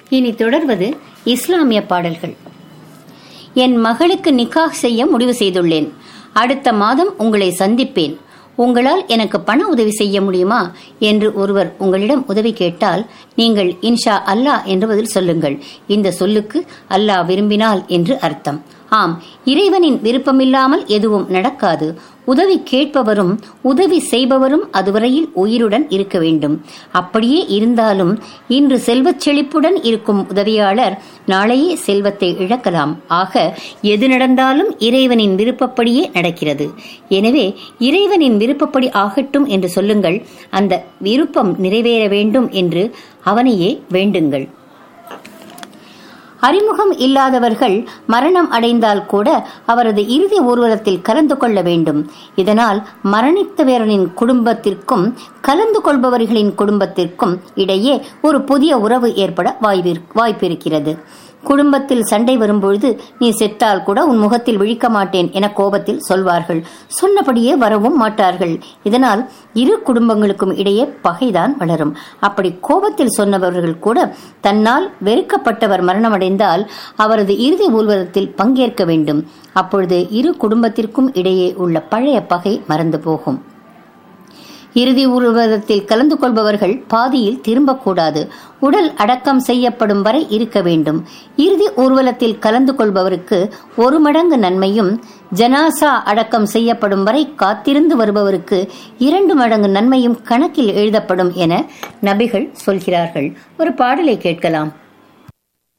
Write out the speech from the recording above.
இனி தொடர்வது இஸ்லாமிய பாடல்கள். என் மகளுக்கு நிக்காஹ் செய்ய முடிவு செய்துள்ளேன். அடுத்த மாதம் உங்களை சந்திப்பேன். உங்களால் எனக்கு பண உதவி செய்ய முடியுமா என்று ஒருவர் உங்களிடம் உதவி கேட்டால் நீங்கள் இன்ஷா அல்லாஹ் என்று பதில் சொல்லுங்கள். இந்த சொல்லுக்கு அல்லாஹ் விரும்பினால் என்று அர்த்தம். ஆம், இறைவனின் விருப்பமில்லாமல் எதுவும் நடக்காது. உதவி கேட்பவரும் உதவி செய்பவரும் அதுவரையில் உயிருடன் இருக்க வேண்டும். அப்படியே இருந்தாலும் இன்று செல்வச் செழிப்புடன் இருக்கும் உதவியாளர் நாளையே செல்வத்தை இழக்கலாம். ஆக எது நடந்தாலும் இறைவனின் விருப்பப்படியே நடக்கிறது. எனவே இறைவனின் விருப்பப்படி ஆகட்டும் என்று சொல்லுங்கள். அந்த விருப்பம் நிறைவேற வேண்டும் என்று அவனையே வேண்டுங்கள். அறிமுகம் இல்லாதவர்கள் மரணம் அடைந்தால் கூட அவரது இறுதி ஊர்வலத்தில் கலந்து கொள்ள வேண்டும். இதனால் மரணித்தவரின் குடும்பத்திற்கும் கலந்து கொள்பவர்களின் குடும்பத்திற்கும் இடையே ஒரு புதிய உறவு ஏற்பட வாய்ப்பிருக்கிறது. குடும்பத்தில் சண்டை வரும்பொழுது நீ செத்தால் கூட உன் முகத்தில் விழிக்க மாட்டேன் என கோபத்தில் சொல்வார்கள். சொன்னபடியே வரவும் மாட்டார்கள். இதனால் இரு குடும்பங்களுக்கும் இடையே பகைதான் வளரும். அப்படி கோபத்தில் சொன்னவர்கள் கூட தன்னால் வெறுக்கப்பட்டவர் மரணமடைந்தால் அவரது இறுதி ஊர்வலத்தில் பங்கேற்க வேண்டும். அப்பொழுது இரு குடும்பத்திற்கும் இடையே உள்ள பழைய பகை மறந்து போகும். இறுதி ஊர்வலத்தில் கலந்து கொள்பவர்கள் பாதியில் திரும்பக்கூடாது. உடல் அடக்கம் செய்யப்படும் வரை இருக்க வேண்டும். இறுதி ஊர்வலத்தில் கலந்து கொள்பவருக்கு 1 மடங்கு நன்மையும், ஜனாசா அடக்கம் செய்யப்படும் வரை காத்திருந்து வருபவருக்கு 2 மடங்கு நன்மையும் கணக்கில் எழுதப்படும் என நபிகள் சொல்கிறார்கள். ஒரு பாடலை கேட்கலாம்.